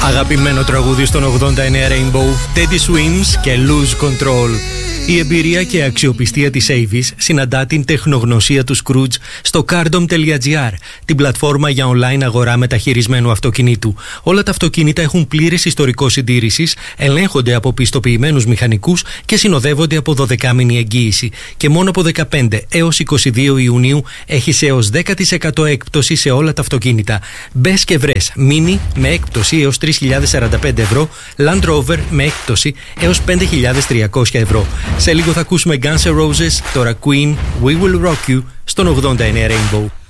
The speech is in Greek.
Αγαπημένο τραγούδι στον 89 Rainbow, Teddy Swims και Lose Control. Η εμπειρία και αξιοπιστία της Avis συναντά την τεχνογνωσία του Scrooge στο cardom.gr, την πλατφόρμα για online αγορά μεταχειρισμένου αυτοκινήτου. Όλα τα αυτοκίνητα έχουν πλήρες ιστορικό συντήρησης, ελέγχονται από πιστοποιημένους μηχανικούς και συνοδεύονται από 12μηνη εγγύηση. Και μόνο από 15 έως 22 Ιουνίου έχεις έως 10% έκπτωση σε όλα τα αυτοκίνητα. Μπες και βρες Mini με έκπτωση έως 3.045 ευρώ, Land Rover με έκπτωση έως 5.300 ευρώ. Σε λίγο θα ακούσουμε Guns N' Roses, τώρα Queen, We Will Rock You στον 89 Rainbow.